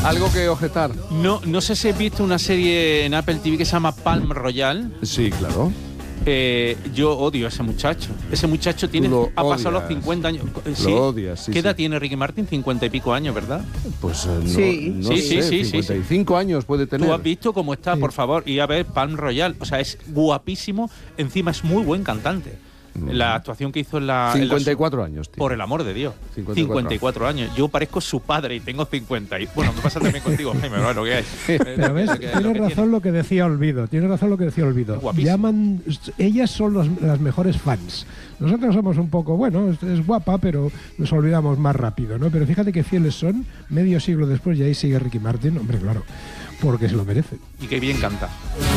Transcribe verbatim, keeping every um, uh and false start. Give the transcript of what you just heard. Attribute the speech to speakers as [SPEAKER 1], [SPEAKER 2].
[SPEAKER 1] ¿Algo que objetar?
[SPEAKER 2] No, no sé si has visto una serie en Apple T V que se llama Palm Royal.
[SPEAKER 1] Sí, claro.
[SPEAKER 2] Eh, yo odio a ese muchacho. Ese muchacho tiene, ha pasado los cincuenta años. ¿Sí?
[SPEAKER 1] Lo odias, sí.
[SPEAKER 2] ¿Qué edad
[SPEAKER 1] sí.
[SPEAKER 2] tiene Ricky Martin? cincuenta y pico años, ¿verdad?
[SPEAKER 1] Pues eh, no,
[SPEAKER 3] Sí.
[SPEAKER 1] no
[SPEAKER 2] Sí,
[SPEAKER 1] sé,
[SPEAKER 2] sí, sí,
[SPEAKER 1] cincuenta y
[SPEAKER 2] sí,
[SPEAKER 1] cinco años puede tener.
[SPEAKER 2] Tú has visto cómo está,
[SPEAKER 4] Sí.
[SPEAKER 2] por favor, y a ver Palm Royal. O sea, es guapísimo. Encima es muy buen cantante. La actuación que hizo en la... en la-
[SPEAKER 1] cincuenta y cuatro años, tío.
[SPEAKER 2] Por el amor de Dios.
[SPEAKER 1] cincuenta y cuatro.
[SPEAKER 2] cincuenta y cuatro años. Yo parezco su padre y tengo cincuenta. Y, bueno, me pasa también contigo, Jaime. Bueno, ¿qué hay?
[SPEAKER 4] Pero ves,
[SPEAKER 2] Lo que- lo
[SPEAKER 4] tiene
[SPEAKER 2] que
[SPEAKER 4] razón
[SPEAKER 2] tiene.
[SPEAKER 4] lo que decía Olvido, tiene razón lo que decía Olvido.
[SPEAKER 2] Guapísimo.
[SPEAKER 4] Llaman, ellas son los- las mejores fans. Nosotros somos un poco, bueno, es, es guapa, pero nos olvidamos más rápido, ¿no? Pero fíjate qué fieles son, medio siglo después y ahí sigue Ricky Martin, hombre, claro, porque se lo merece.
[SPEAKER 2] Y qué bien canta.